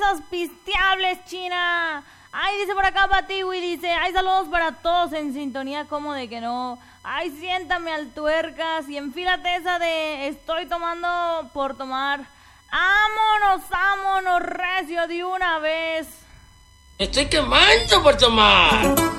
cervezas pisteables, China. Ay, dice por acá Patiwi, dice, ay, saludos para todos en sintonía, como de que no. Ay, siéntame al tuercas y enfílate esa de estoy tomando por tomar. Vámonos, recio de una vez. Estoy quemando por tomar.